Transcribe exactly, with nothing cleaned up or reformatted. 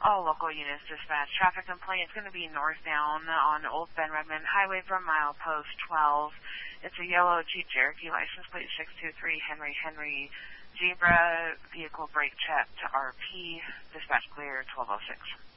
All local units dispatch. Traffic complaint is going to be northbound on Old Ben Redmond Highway from milepost twelve. It's a yellow Jeep Cherokee, license plate six two three Henry Henry Zebra. Vehicle brake check to R P. Dispatch clear twelve oh six.